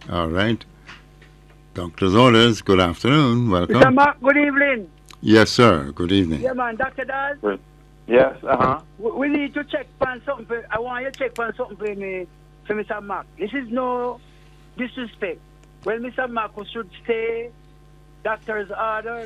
All right. Doctor's orders. Good afternoon. Welcome. Mr. Mark, good evening. Yes, sir. Good evening. Yeah, man, Dr. Daz. Yes, We need to check on something. I want you to check on something for Mr. Mark. This is no disrespect. Well, Mr. Mark should stay doctor's order.